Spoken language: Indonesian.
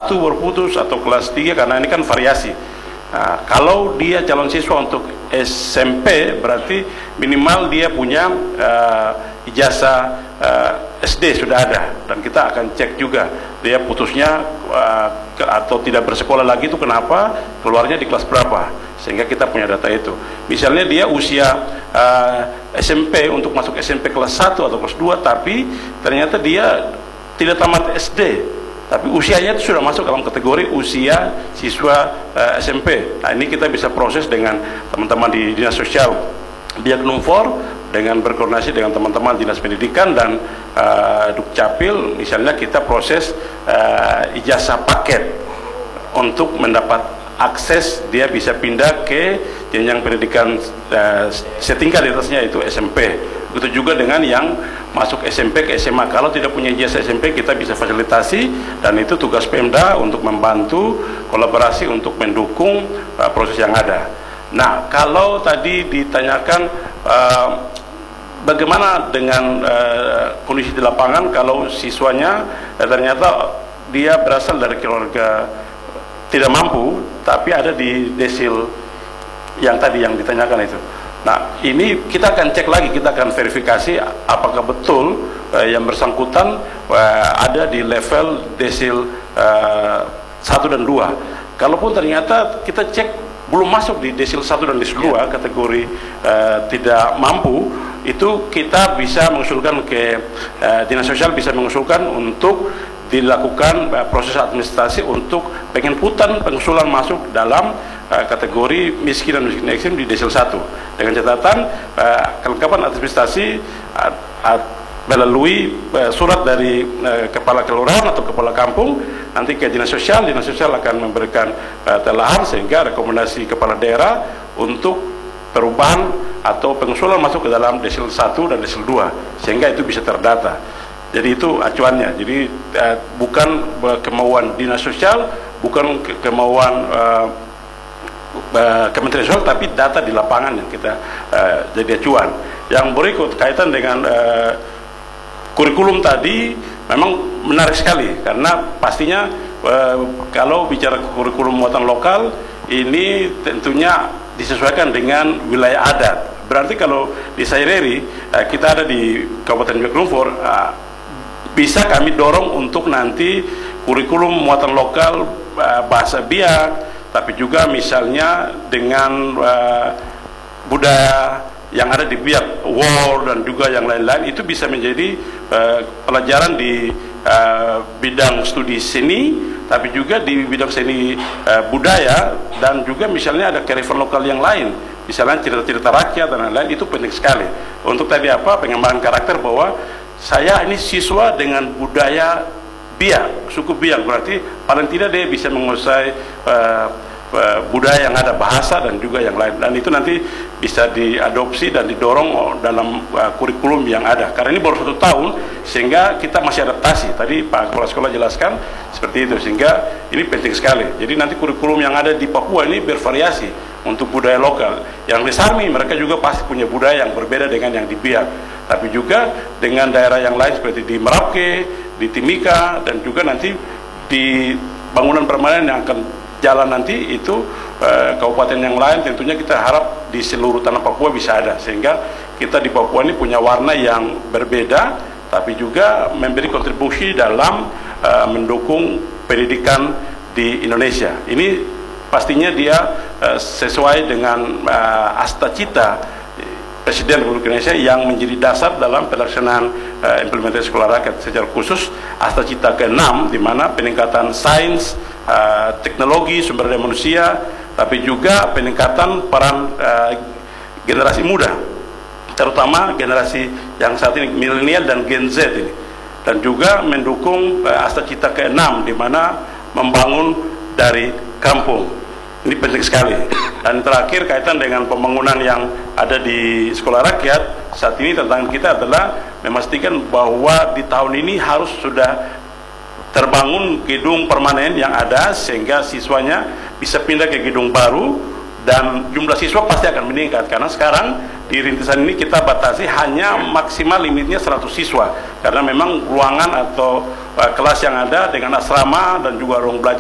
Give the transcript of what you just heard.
berputus atau kelas 3 karena ini kan variasi. Nah, kalau dia calon siswa untuk SMP berarti minimal dia punya ijazah SD sudah ada, dan kita akan cek juga dia putusnya atau tidak bersekolah lagi itu kenapa, keluarnya di kelas berapa, sehingga kita punya data itu. Misalnya dia usia SMP untuk masuk SMP kelas 1 atau kelas 2 tapi ternyata dia tidak tamat SD, tapi usianya itu sudah masuk dalam kategori usia siswa SMP. Nah, ini kita bisa proses dengan teman-teman di Dinas Sosial Biak-Numfor, dengan berkoordinasi dengan teman-teman Dinas Pendidikan dan Dukcapil. Misalnya kita proses ijazah paket untuk mendapat akses, dia bisa pindah ke jenjang pendidikan setingkat di atasnya, itu SMP. Begitu juga dengan yang masuk SMP ke SMA. Kalau tidak punya ijazah SMP, kita bisa fasilitasi, dan itu tugas Pemda untuk membantu kolaborasi untuk mendukung proses yang ada. Nah, kalau tadi ditanyakan bagaimana dengan kondisi di lapangan kalau siswanya ternyata dia berasal dari keluarga tidak mampu, tapi ada di desil yang tadi yang ditanyakan itu. Nah, ini kita akan cek lagi, kita akan verifikasi apakah betul yang bersangkutan ada di level desil 1 dan 2. Kalaupun ternyata kita cek belum masuk di desil 1 dan desil 2, kategori tidak mampu, itu kita bisa mengusulkan ke Dinas Sosial, bisa mengusulkan untuk dilakukan proses administrasi untuk penginputan pengusulan masuk dalam kategori miskin dan miskin ekstrim di desil 1, dengan catatan kelengkapan administrasi melalui surat dari kepala kelurahan atau kepala kampung nanti ke Dinas Sosial. Dinas Sosial akan memberikan telahan sehingga rekomendasi kepala daerah untuk perubahan atau pengusulan masuk ke dalam desil 1 dan desil 2, sehingga itu bisa terdata. Jadi itu acuannya. Jadi bukan kemauan Dinas Sosial, bukan kemauan Kementerian Sosial, tapi data di lapangan yang kita jadi acuan. Yang berikut kaitan dengan kurikulum tadi memang menarik sekali, karena pastinya kalau bicara kurikulum muatan lokal ini tentunya disesuaikan dengan wilayah adat. Berarti kalau di Saireri kita ada di Kabupaten Biak-Numfor, bisa kami dorong untuk nanti kurikulum muatan lokal bahasa Biak, tapi juga misalnya dengan budaya yang ada di Biak, war dan juga yang lain-lain, itu bisa menjadi pelajaran di bidang studi seni, tapi juga di bidang seni budaya, dan juga misalnya ada kearifan lokal yang lain, misalnya cerita-cerita rakyat dan lain-lain. Itu penting sekali untuk tadi pengembangan karakter, bahwa saya ini siswa dengan budaya Biak, suku Biak, berarti paling tidak dia bisa menguasai budaya yang ada, bahasa dan juga yang lain, dan itu nanti bisa diadopsi dan didorong dalam kurikulum yang ada. Karena ini baru 1 tahun, sehingga kita masih adaptasi. Tadi Pak Kepala Sekolah jelaskan seperti itu, sehingga ini penting sekali. Jadi nanti kurikulum yang ada di Papua ini bervariasi untuk budaya lokal. Yang di Sarmi mereka juga pasti punya budaya yang berbeda dengan yang di Biak, tapi juga dengan daerah yang lain seperti di Merauke, di Timika, dan juga nanti di bangunan permanen yang akan jalan nanti itu kabupaten yang lain. Tentunya kita harap di seluruh tanah Papua bisa ada, sehingga kita di Papua ini punya warna yang berbeda, tapi juga memberi kontribusi dalam mendukung pendidikan di Indonesia. Ini pastinya dia sesuai dengan asta-cita Presiden Republik Indonesia yang menjadi dasar dalam pelaksanaan implementasi sekolah rakyat, secara khusus asta-cita ke-6, di mana peningkatan sains, teknologi, sumber daya manusia, tapi juga peningkatan peran generasi muda, terutama generasi yang saat ini milenial dan Gen Z ini, dan juga mendukung asta-cita ke-6, di mana membangun dari kampung. Ini penting sekali. Dan terakhir kaitan dengan pembangunan yang ada di sekolah rakyat, saat ini tantangan kita adalah memastikan bahwa di tahun ini harus sudah terbangun gedung permanen yang ada, sehingga siswanya bisa pindah ke gedung baru, dan jumlah siswa pasti akan meningkat. Karena sekarang di rintisan ini kita batasi hanya maksimal limitnya 100 siswa, karena memang ruangan atau kelas yang ada dengan asrama dan juga ruang belajar